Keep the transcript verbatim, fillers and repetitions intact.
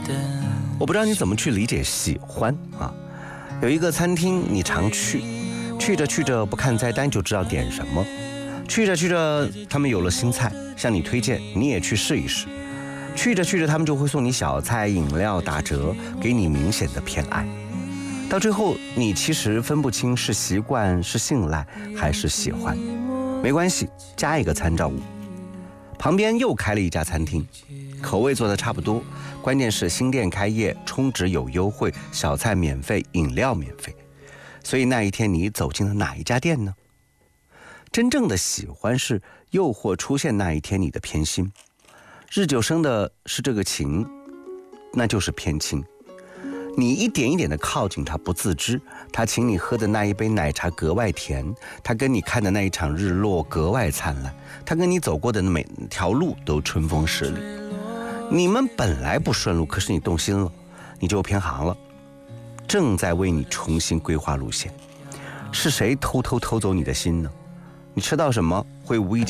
我不知道你怎么去理解喜欢啊。有一个餐厅你常去，去着去着不看菜单就知道点什么，去着去着他们有了新菜向你推荐，你也去试一试，去着去着他们就会送你小菜饮料打折，给你明显的偏爱，到最后你其实分不清是习惯是信赖还是喜欢。没关系，加一个参照物。旁边又开了一家餐厅，口味做得差不多，关键是新店开业，充值有优惠，小菜免费，饮料免费。所以那一天你走进了哪一家店呢？真正的喜欢是诱惑出现那一天你的偏心，日久生的是这个情，那就是偏亲。你一点一点的靠近他不自知，他请你喝的那一杯奶茶格外甜，他跟你看的那一场日落格外灿烂，他跟你走过的每条路都春风十里。你们本来不顺路，可是你动心了，你就偏航了，正在为你重新规划路线。是谁偷偷偷走你的心呢？你吃到什么会无意